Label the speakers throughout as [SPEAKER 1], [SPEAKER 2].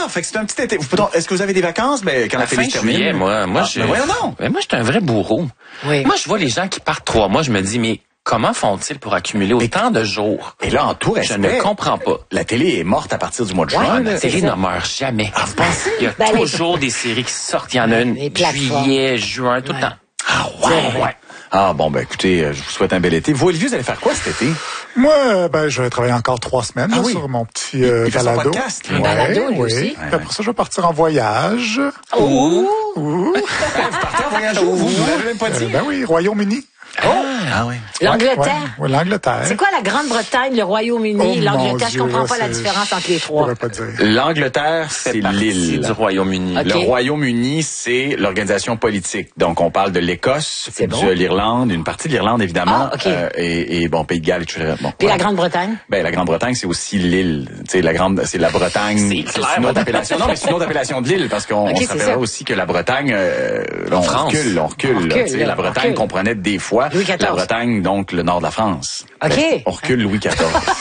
[SPEAKER 1] fait que c'est un petit été. Est-ce que vous avez des vacances? Ben, quand la télé se termine.
[SPEAKER 2] Juillet, moi,
[SPEAKER 1] voyons donc.
[SPEAKER 2] Ben, moi, j'étais un vrai bourreau.
[SPEAKER 3] Oui.
[SPEAKER 2] Moi, je vois les gens qui partent 3 mois, je me dis, mais comment font-ils pour accumuler autant de jours?
[SPEAKER 1] Et là, en tout respect,
[SPEAKER 2] je ne comprends pas.
[SPEAKER 1] La télé est morte à partir du mois de juin.
[SPEAKER 2] La série ne meurt jamais.
[SPEAKER 1] Ah, vous pensez?
[SPEAKER 2] Il y a toujours des séries qui sortent. Il y en a une juillet, juin, tout le temps.
[SPEAKER 1] Ah ouais. Ah bon, ben écoutez, je vous souhaite un bel été. Vous, Olivier, vous allez faire quoi cet été?
[SPEAKER 4] Moi, je vais travailler encore 3 semaines sur mon petit balado.
[SPEAKER 1] Son podcast.
[SPEAKER 3] Un balado, lui aussi.
[SPEAKER 4] Puis après ça, je vais partir en voyage.
[SPEAKER 3] Oh!
[SPEAKER 1] Vous partez en voyage où? Vous l'avez même pas dit?
[SPEAKER 4] Ben oui, Royaume-Uni.
[SPEAKER 1] Ah oui.
[SPEAKER 3] L'Angleterre.
[SPEAKER 4] Oui, l'Angleterre.
[SPEAKER 3] C'est quoi la Grande-Bretagne, le Royaume-Uni, l'Angleterre? Je comprends pas la différence entre les trois.
[SPEAKER 4] Je pourrais pas dire.
[SPEAKER 1] L'Angleterre, c'est l'île
[SPEAKER 2] du Royaume-Uni.
[SPEAKER 3] Okay.
[SPEAKER 1] Le Royaume-Uni, c'est l'organisation politique. Donc, on parle de l'Écosse, de l'Irlande, une partie de l'Irlande, évidemment, et bon, Pays de Galles, etc. Bon,
[SPEAKER 3] puis la Grande-Bretagne?
[SPEAKER 1] Ben, la Grande-Bretagne, c'est aussi l'île. Tu sais, c'est la Bretagne.
[SPEAKER 2] C'est
[SPEAKER 1] une autre appellation. Non, mais c'est une autre appellation de l'île, parce qu'on se rappellera aussi que la Bretagne, on recule. Tu sais, la Bretagne comprenait des fois la Bretagne, donc le nord de la France.
[SPEAKER 3] OK.
[SPEAKER 1] On recule Louis XIV.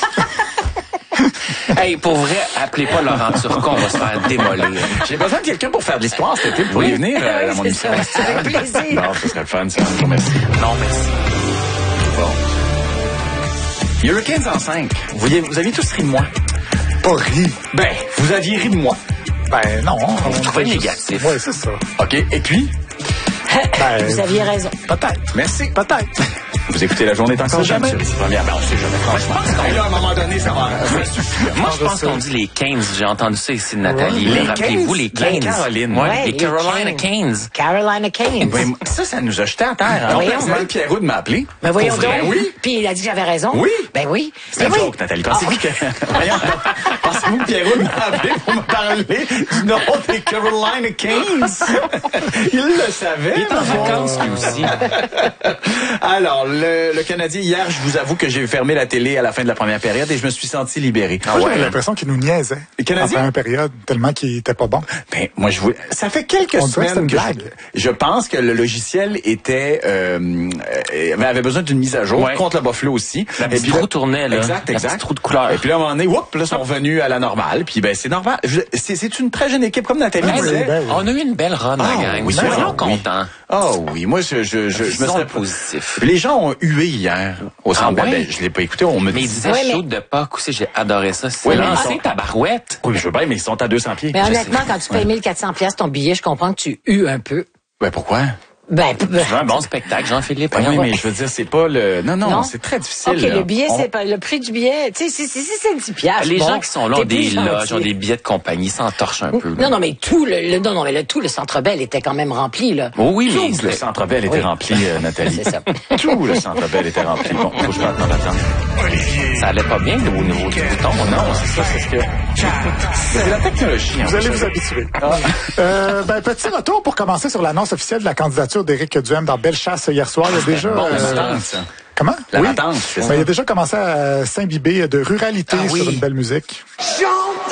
[SPEAKER 2] Hey, pour vrai, appelez pas Laurent Turcot, on va se faire démolir.
[SPEAKER 1] J'ai besoin de quelqu'un pour faire de l'histoire cet été. Vous pourriez venir à mon émission.
[SPEAKER 3] Ça, avec plaisir.
[SPEAKER 1] Non, ce serait le fun, ça. Je vous remercie.
[SPEAKER 2] Non, merci.
[SPEAKER 1] Bon. Hurricanes en 5. Vous aviez tous ri de moi.
[SPEAKER 4] Pas ri.
[SPEAKER 1] Ben, vous aviez ri de moi.
[SPEAKER 4] Ben non.
[SPEAKER 2] Vous trouvez négatif.
[SPEAKER 4] Oui, c'est ça.
[SPEAKER 1] OK. Et puis?
[SPEAKER 3] Vous aviez raison.
[SPEAKER 4] Peut-être.
[SPEAKER 1] Merci.
[SPEAKER 4] Peut-être.
[SPEAKER 1] Vous écoutez La Journée est encore jeune.
[SPEAKER 4] jamais.
[SPEAKER 1] C'est première. Ben, on sait jamais, franchement. Et là, à un moment donné, ça va suffire.
[SPEAKER 2] Moi, je pense qu'on dit les 15. J'ai entendu ça ici de Nathalie.
[SPEAKER 1] Les
[SPEAKER 2] Rappelez-vous les 15.
[SPEAKER 1] La Caroline.
[SPEAKER 2] Ouais, les Carolina Canes.
[SPEAKER 3] Carolina Canes.
[SPEAKER 1] Ben, ça nous a jeté à terre.
[SPEAKER 3] voyons.
[SPEAKER 1] Nathalie Pierroux de m'appeler.
[SPEAKER 3] Ben voyons
[SPEAKER 1] Pour vrai,
[SPEAKER 3] donc.
[SPEAKER 1] oui.
[SPEAKER 3] Puis il a dit que j'avais raison.
[SPEAKER 1] Oui.
[SPEAKER 3] Ben oui.
[SPEAKER 1] C'est une joke, Nathalie. Pensez-vous que... Voyons. Pensez-vous que Pierrot m'a appelé pour me parler du nom des Carolina Canes? Il le savait.
[SPEAKER 2] Il est en vacances, lui aussi.
[SPEAKER 1] Alors, le Canadien, hier, je vous avoue que j'ai fermé la télé à la fin de la première période et je me suis senti libéré.
[SPEAKER 4] Moi, j'avais l'impression qu'il nous niaisait.
[SPEAKER 1] Les Canadiens?
[SPEAKER 4] En première période, tellement qu'il était pas bon.
[SPEAKER 1] Ben, moi, ça fait quelques
[SPEAKER 4] On dirait que c'est
[SPEAKER 1] semaines
[SPEAKER 4] une
[SPEAKER 1] que
[SPEAKER 4] blague.
[SPEAKER 1] je pense que le logiciel avait besoin d'une mise à jour contre le Buffalo aussi.
[SPEAKER 2] La petite roue tournait, là.
[SPEAKER 1] Exact.
[SPEAKER 2] La petite roue de couleur.
[SPEAKER 1] Et puis là, à un moment donné, là, ils sont revenus à la normale. Puis ben, c'est normal. C'est une très jeune équipe, comme Nathalie disait.
[SPEAKER 2] On a eu une belle run, la gang.
[SPEAKER 1] oui,
[SPEAKER 2] Soyons contents.
[SPEAKER 1] Oh oui, moi, je me serais
[SPEAKER 2] positif.
[SPEAKER 1] Les gens ont hué hier au Centre Bell. Ben, je l'ai pas écouté, on me
[SPEAKER 2] Mais
[SPEAKER 1] dit.
[SPEAKER 2] ils disaient shoot de Pâques aussi, j'ai adoré ça. C'est lancé ta barouette.
[SPEAKER 1] Oui, je veux bien, mais ils sont à 200 pieds.
[SPEAKER 3] Mais honnêtement, quand tu payes 1400 pièces ton billet, je comprends que tu hues un peu.
[SPEAKER 1] Ben, pourquoi?
[SPEAKER 3] Ben,
[SPEAKER 2] Tu veux un bon spectacle, Jean-Philippe?
[SPEAKER 1] Oui, mais je veux dire, c'est pas le... Non, c'est très difficile.
[SPEAKER 3] OK, le billet, c'est pas le prix du billet. Tu sais, si c'est 10 piastres.
[SPEAKER 2] Les gens qui sont là ont des
[SPEAKER 3] plus
[SPEAKER 2] loges,
[SPEAKER 3] gentil.
[SPEAKER 2] ont des billets de compagnie, s'entorchent un peu.
[SPEAKER 3] Non, mais tout le Centre Bell était quand même rempli, là.
[SPEAKER 2] Oh oui, mais
[SPEAKER 1] Tout le Centre Bell était rempli, Nathalie.
[SPEAKER 3] C'est ça.
[SPEAKER 1] Tout le Centre Bell était rempli. Bon, faut que je m'attende à attendre.
[SPEAKER 2] ça allait pas bien au niveau du bouton.
[SPEAKER 1] Non, c'est ça, c'est ce que... C'est la technologie.
[SPEAKER 4] Vous allez vous habituer. Petit retour pour commencer sur l'annonce officielle de la candidature d'Éric Duhem dans Bellechasse hier soir. Il y a déjà... Comment?
[SPEAKER 1] La latence, c'est ça.
[SPEAKER 4] Il a déjà commencé à s'imbiber de ruralité sur une belle musique.